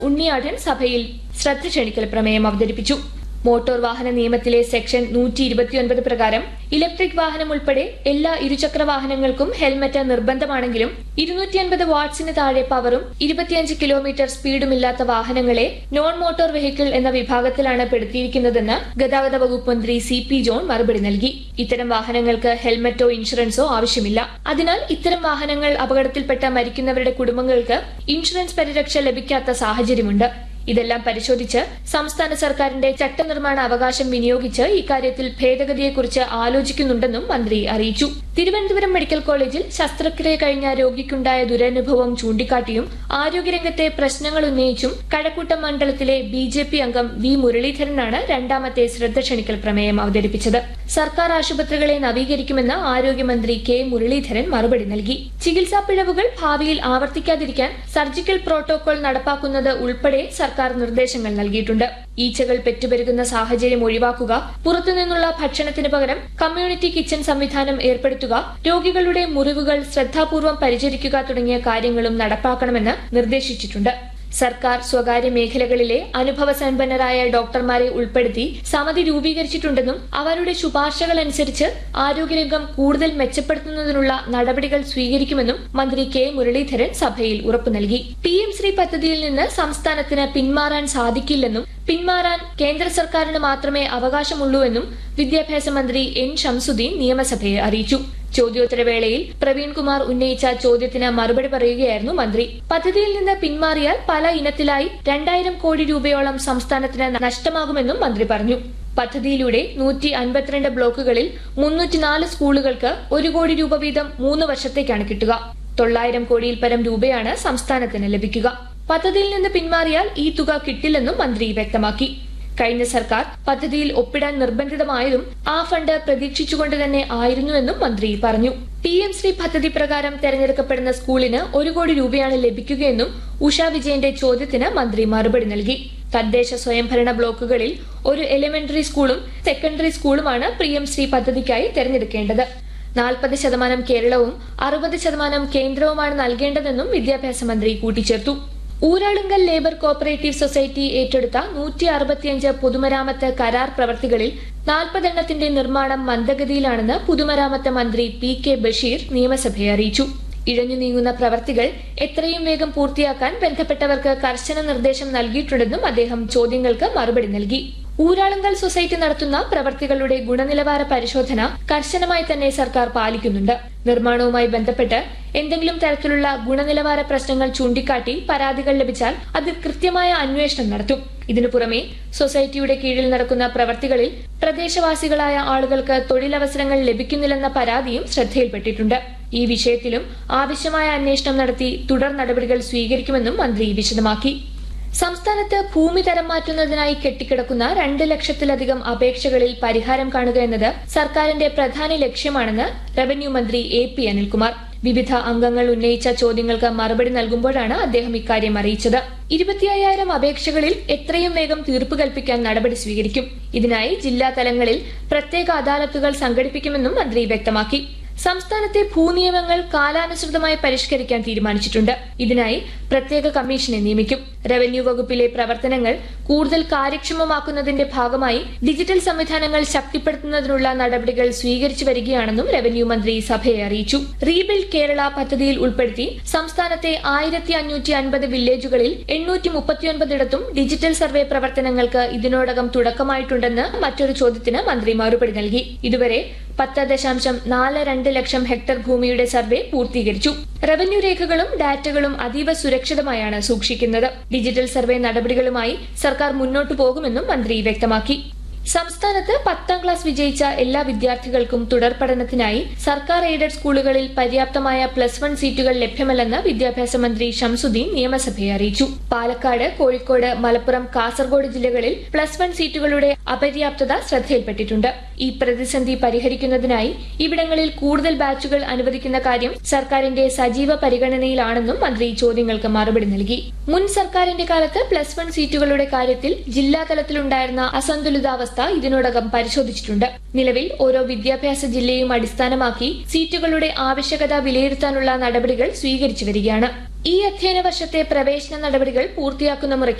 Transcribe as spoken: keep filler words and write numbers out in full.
ഉണ്ണിയാടൻ സഭയിൽ ശ്രദ്ധ ക്ഷണിക്കൽ പ്രമേയം അവതരിപ്പിച്ചു. മോട്ടോർ വാഹന നിയമത്തിലെ സെക്ഷൻ നൂറ്റി ഇരുപത്തിയൊൻപത് പ്രകാരം ഇലക്ട്രിക് വാഹനം ഉൾപ്പെടെ എല്ലാ ഇരുചക്ര വാഹനങ്ങൾക്കും ഹെൽമറ്റ് നിർബന്ധമാണെങ്കിലും ഇരുന്നൂറ്റി അൻപത് വാട്ട്സിന് താഴെ പവറും ഇരുപത്തിയഞ്ച് കിലോമീറ്റർ സ്പീഡുമില്ലാത്ത വാഹനങ്ങളെ നോൺ മോട്ടോർ വെഹിക്കിൾ എന്ന വിഭാഗത്തിലാണ് പെടുത്തിയിരിക്കുന്നതെന്ന് ഗതാഗത വകുപ്പ് മന്ത്രി സി പി ജോൺ മറുപടി നൽകി. ഇത്തരം വാഹനങ്ങൾക്ക് ഹെൽമറ്റോ ഇൻഷുറൻസോ ആവശ്യമില്ല. അതിനാൽ ഇത്തരം വാഹനങ്ങൾ അപകടത്തിൽപ്പെട്ട് മരിക്കുന്നവരുടെ കുടുംബങ്ങൾക്ക് ഇൻഷുറൻസ് പരിരക്ഷ ലഭിക്കാത്ത സാഹചര്യമുണ്ട്. ഇതെല്ലാം പരിശോധിച്ച് സംസ്ഥാന സർക്കാരിന്റെ ചട്ടനിർമ്മാണ അവകാശം വിനിയോഗിച്ച് ഇക്കാര്യത്തിൽ ഭേദഗതിയെക്കുറിച്ച് ആലോചിക്കുന്നുണ്ടെന്നും മന്ത്രി അറിയിച്ചു. തിരുവനന്തപുരം മെഡിക്കൽ കോളേജിൽ ശസ്ത്രക്രിയ കഴിഞ്ഞ രോഗിക്കുണ്ടായ ദുരനുഭവം ചൂണ്ടിക്കാട്ടിയും ആരോഗ്യരംഗത്തെ പ്രശ്നങ്ങൾ ഉന്നയിച്ചും കഴക്കൂട്ടം മണ്ഡലത്തിലെ ബി ജെ പി അംഗം വി മുരളീധരനാണ് രണ്ടാമത്തെ ശ്രദ്ധ ക്ഷണിക്കൽ പ്രമേയം അവതരിപ്പിച്ചത്. സർക്കാർ ആശുപത്രികളെ നവീകരിക്കുമെന്ന് ആരോഗ്യമന്ത്രി കെ മുരളീധരൻ മറുപടി നൽകി. ചികിത്സാ പിഴവുകൾ ഭാവിയിൽ ആവർത്തിക്കാതിരിക്കാൻ സർജിക്കൽ പ്രോട്ടോകോൾ നടപ്പാക്കുന്നത് ഉൾപ്പെടെ സർക്കാർ നിർദ്ദേശങ്ങൾ നൽകിയിട്ടുണ്ട്. ഈച്ചകൾ പെറ്റുപെരുകുന്ന സാഹചര്യം ഒഴിവാക്കുക, പുറത്തുനിന്നുള്ള ഭക്ഷണത്തിന് പകരം കമ്മ്യൂണിറ്റി കിച്ചൺ സംവിധാനം ഏർപ്പെടുത്തുക, രോഗികളുടെ മുറിവുകൾ ശ്രദ്ധാപൂർവം പരിചരിക്കുക തുടങ്ങിയ കാര്യങ്ങളും നടപ്പാക്കണമെന്ന് നിർദ്ദേശിച്ചിട്ടുണ്ട്. സർക്കാർ സ്വകാര്യ മേഖലകളിലെ അനുഭവസമ്പന്നരായ ഡോക്ടർമാരെ ഉൾപ്പെടുത്തി സമിതി രൂപീകരിച്ചിട്ടുണ്ടെന്നും അവരുടെ ശുപാർശകൾ അനുസരിച്ച് ആരോഗ്യരംഗം കൂടുതൽ മെച്ചപ്പെടുത്തുന്നതിനുള്ള നടപടികൾ സ്വീകരിക്കുമെന്നും മന്ത്രി കെ മുരളീധരൻ സഭയിൽ ഉറപ്പു നൽകി. പി എം ശ്രീ പദ്ധതിയിൽ നിന്ന് സംസ്ഥാനത്തിന് പിന്മാറാൻ സാധിക്കില്ലെന്നും പിന്മാറാൻ കേന്ദ്ര സർക്കാരിന് മാത്രമേ അവകാശമുള്ളൂവെന്നും വിദ്യാഭ്യാസ മന്ത്രി എൻ ഷംസുദ്ദീൻ നിയമസഭയെ അറിയിച്ചു. ചോദ്യോത്തരവേളയിൽ പ്രവീൺകുമാർ ഉന്നയിച്ച ചോദ്യത്തിന് മറുപടി പറയുകയായിരുന്നു മന്ത്രി. പദ്ധതിയിൽ നിന്ന് പിന്മാറിയാൽ പല ഇനത്തിലായി രണ്ടായിരം കോടി രൂപയോളം സംസ്ഥാനത്തിന് നഷ്ടമാകുമെന്നും മന്ത്രി പറഞ്ഞു. പദ്ധതിയിലൂടെ നൂറ്റി അൻപത്തിരണ്ട് ബ്ലോക്കുകളിൽ മുന്നൂറ്റിനാല് സ്കൂളുകൾക്ക് ഒരു കോടി രൂപ വീതം മൂന്ന് വർഷത്തേക്കാണ് കിട്ടുക. തൊള്ളായിരം കോടിയിൽ പരം രൂപയാണ് സംസ്ഥാനത്തിന് ലഭിക്കുക. പദ്ധതിയിൽ നിന്ന് പിന്മാറിയാൽ ഈ തുക കിട്ടില്ലെന്നും മന്ത്രി വ്യക്തമാക്കി. കഴിഞ്ഞ സർക്കാർ പദ്ധതിയിൽ ഒപ്പിടാൻ നിർബന്ധിതമായതും ആ ഫണ്ട് പ്രതീക്ഷിച്ചുകൊണ്ട് തന്നെ ആയിരുന്നുവെന്നും മന്ത്രി പറഞ്ഞു. പി എം ശ്രീ പദ്ധതി പ്രകാരം തെരഞ്ഞെടുക്കപ്പെടുന്ന സ്കൂളിന് ഒരു കോടി രൂപയാണ് ലഭിക്കുകയെന്നും ഉഷ വിജയന്റെ ചോദ്യത്തിന് മന്ത്രി മറുപടി നൽകി. തദ്ദേശ സ്വയംഭരണ ബ്ലോക്കുകളിൽ ഒരു എലിമെന്ററി സ്കൂളും സെക്കൻഡറി സ്കൂളുമാണ് പി എം ശ്രീ പദ്ധതിക്കായി തെരഞ്ഞെടുക്കേണ്ടത്. നാൽപ്പത് ശതമാനം കേരളവും അറുപത് ശതമാനം കേന്ദ്രവുമാണ് നൽകേണ്ടതെന്നും വിദ്യാഭ്യാസ മന്ത്രി കൂട്ടിച്ചേർത്തു. ഊരാളുങ്കൽ ലേബർ കോഓപ്പറേറ്റീവ് സൊസൈറ്റി ഏറ്റെടുത്ത നൂറ്റി അറുപത്തിയഞ്ച് പൊതുമരാമത്ത് കരാർ പ്രവൃത്തികളിൽ നാൽപ്പതെണ്ണത്തിന്റെ നിർമ്മാണം മന്ദഗതിയിലാണെന്ന് പൊതുമരാമത്ത് മന്ത്രി പി കെ ബഷീർ നിയമസഭയെ അറിയിച്ചു. ഇഴഞ്ഞു നീങ്ങുന്ന പ്രവൃത്തികൾ എത്രയും വേഗം പൂർത്തിയാക്കാൻ ബന്ധപ്പെട്ടവർക്ക് കർശന നിർദ്ദേശം നൽകിയിട്ടുണ്ടെന്നും അദ്ദേഹം ചോദ്യങ്ങൾക്ക് മറുപടി നൽകി. ഊരാളുങ്കൽ സൊസൈറ്റി നടത്തുന്ന പ്രവൃത്തികളുടെ ഗുണനിലവാര പരിശോധന കർശനമായി തന്നെ സർക്കാർ പാലിക്കുന്നുണ്ട്. നിർമ്മാണവുമായി ബന്ധപ്പെട്ട് എന്തെങ്കിലും തരത്തിലുള്ള ഗുണനിലവാര പ്രശ്നങ്ങൾ ചൂണ്ടിക്കാട്ടി പരാതികൾ ലഭിച്ചാൽ അതിൽ കൃത്യമായ അന്വേഷണം നടത്തും. ഇതിനു പുറമെ സൊസൈറ്റിയുടെ കീഴിൽ നടക്കുന്ന പ്രവൃത്തികളിൽ പ്രദേശവാസികളായ ആളുകൾക്ക് തൊഴിലവസരങ്ങൾ ലഭിക്കുന്നില്ലെന്ന പരാതിയും ശ്രദ്ധയിൽപ്പെട്ടിട്ടുണ്ട്. ഈ വിഷയത്തിലും ആവശ്യമായ അന്വേഷണം നടത്തി തുടർ നടപടികൾ സ്വീകരിക്കുമെന്നും മന്ത്രി വിശദമാക്കി. സംസ്ഥാനത്ത് ഭൂമി തരം മാറ്റുന്നതിനായി കെട്ടിക്കിടക്കുന്ന രണ്ട് ലക്ഷത്തിലധികം അപേക്ഷകളിൽ പരിഹാരം കാണുക എന്നത് സർക്കാരിന്റെ പ്രധാന ലക്ഷ്യമാണെന്ന് റവന്യൂ മന്ത്രി എ പി അനിൽകുമാർ വിവിധ അംഗങ്ങൾ ഉന്നയിച്ച ചോദ്യങ്ങൾക്ക് മറുപടി നൽകുമ്പോഴാണ് അദ്ദേഹം ഇക്കാര്യം അറിയിച്ചത്. ഇരുപത്തിയ്യായിരം അപേക്ഷകളിൽ എത്രയും വേഗം തീർപ്പ് കൽപ്പിക്കാൻ നടപടി സ്വീകരിക്കും. ഇതിനായി ജില്ലാ തലങ്ങളിൽ പ്രത്യേക അദാലത്തുകൾ സംഘടിപ്പിക്കുമെന്നും മന്ത്രി വ്യക്തമാക്കി. സംസ്ഥാനത്തെ ഭൂനിയമങ്ങൾ കാലാനുസൃതമായി പരിഷ്കരിക്കാൻ തീരുമാനിച്ചിട്ടുണ്ട്. ഇതിനായി പ്രത്യേക കമ്മീഷനെ നിയമിക്കും. റവന്യൂ വകുപ്പിലെ പ്രവർത്തനങ്ങൾ കൂടുതൽ കാര്യക്ഷമമാക്കുന്നതിന്റെ ഭാഗമായി ഡിജിറ്റൽ സംവിധാനങ്ങൾ ശക്തിപ്പെടുത്തുന്നതിനുള്ള നടപടികൾ സ്വീകരിച്ചു വരികയാണെന്നും റവന്യൂ മന്ത്രി സഭയെ അറിയിച്ചു. റീബിൽഡ് കേരള പദ്ധതിയിൽ ഉൾപ്പെടുത്തി സംസ്ഥാനത്തെ ആയിരത്തി അഞ്ഞൂറ്റി അൻപത് വില്ലേജുകളിൽ എണ്ണൂറ്റി മുപ്പത്തിയൊൻപതിടത്തും ഡിജിറ്റൽ സർവേ പ്രവർത്തനങ്ങൾക്ക് ഇതിനോടകം തുടക്കമായിട്ടുണ്ടെന്ന് മറ്റൊരു ചോദ്യത്തിന് മന്ത്രി മറുപടി നൽകി. ഇതുവരെ പത്ത് ദശാംശം നാല് രണ്ട് ലക്ഷം ഹെക്ടർ ഭൂമിയുടെ സർവേ പൂർത്തീകരിച്ചു. റവന്യൂ രേഖകളും ഡാറ്റകളും അതീവ സുരക്ഷിതമായാണ് സൂക്ഷിക്കുന്നത്. ഡിജിറ്റൽ സർവേ നടപടികളുമായി സർക്കാർ മുന്നോട്ടു പോകുമെന്നും മന്ത്രി വ്യക്തമാക്കി. സംസ്ഥാനത്ത് പത്താം ക്ലാസ് വിജയിച്ച എല്ലാ വിദ്യാർത്ഥികൾക്കും തുടർ പഠനത്തിനായി സർക്കാർ എയ്ഡഡ് സ്കൂളുകളിൽ പര്യാപ്തമായ പ്ലസ് വൺ സീറ്റുകൾ ലഭ്യമല്ലെന്ന് വിദ്യാഭ്യാസ മന്ത്രി ഷംസുദ്ദീൻ നിയമസഭയെ അറിയിച്ചു. പാലക്കാട്, കോഴിക്കോട്, മലപ്പുറം, കാസർഗോഡ് ജില്ലകളിൽ പ്ലസ് വൺ സീറ്റുകളുടെ അപര്യാപ്തത ശ്രദ്ധയിൽപ്പെട്ടിട്ടുണ്ട്. ഈ പ്രതിസന്ധി പരിഹരിക്കുന്നതിനായി ഇവിടങ്ങളിൽ കൂടുതൽ ബാച്ചുകൾ അനുവദിക്കുന്ന കാര്യം സർക്കാരിന്റെ സജീവ പരിഗണനയിലാണെന്നും മന്ത്രി ചോദ്യങ്ങൾക്ക് മറുപടി നൽകി. മുൻ സർക്കാരിന്റെ കാലത്ത് പ്ലസ് വൺ സീറ്റുകളുടെ കാര്യത്തിൽ ജില്ലാതലത്തിലുണ്ടായിരുന്ന അസന്തുലിതാവസ്ഥ ഇതിനോടകം പരിശോധിച്ചിട്ടുണ്ട്. നിലവിൽ ഓരോ വിദ്യാഭ്യാസ ജില്ലയും അടിസ്ഥാനമാക്കി സീറ്റുകളുടെ ആവശ്യകത വിലയിരുത്താനുള്ള നടപടികൾ സ്വീകരിച്ചു വരികയാണ്. ഈ അധ്യയന വർഷത്തെ പ്രവേശന നടപടികൾ പൂർത്തിയാക്കുന്ന മുറയ്ക്ക്